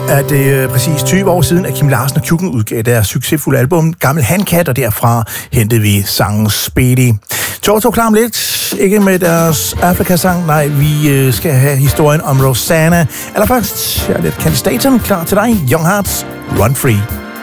er det præcis 20 år siden, at Kim Larsen og Kjukken udgav deres succesfulde album Gammel Handkat, og derfra hentede vi sangen Speedy. Toto klar om lidt, ikke med deres Afrika-sang, nej, vi skal have historien om Rosanna. Allerførst, jeg er lidt Candy Staten klar til dig, Young Hearts, Run Free.